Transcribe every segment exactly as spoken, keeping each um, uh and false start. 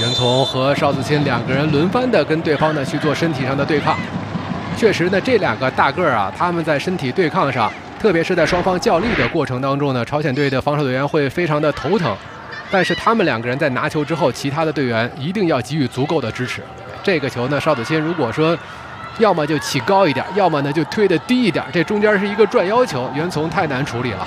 袁从和邵子钦两个人轮番的跟对方呢去做身体上的对抗。确实呢，这两个大个儿啊，他们在身体对抗上，特别是在双方较力的过程当中呢，朝鲜队的防守队员会非常的头疼。但是他们两个人在拿球之后，其他的队员一定要给予足够的支持。这个球呢，邵子钦如果说要么就起高一点，要么呢就推得低一点，这中间是一个转腰球，袁从太难处理了。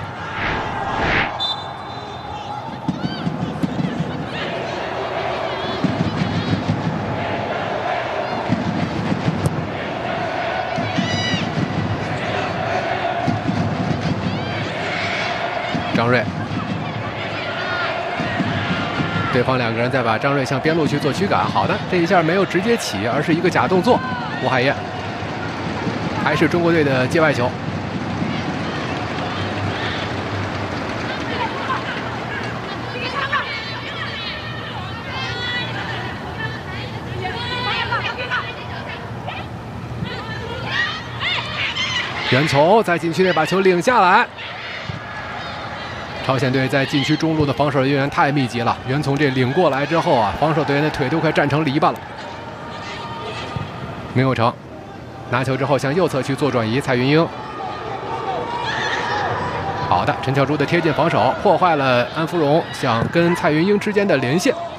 张睿，对方两个人再把张睿向边路去做驱赶。好的，这一下没有直接起，而是一个假动作。吴海燕，还是中国队的界外球。袁从在禁区内把球领下来。朝鲜队在禁区中路的防守人员太密集了，袁从这领过来之后啊，防守队员的腿都快站成篱笆了。没有成，拿球之后向右侧去做转移，蔡云英。好的，陈乔珠的贴近防守破坏了安福荣想跟蔡云英之间的连线。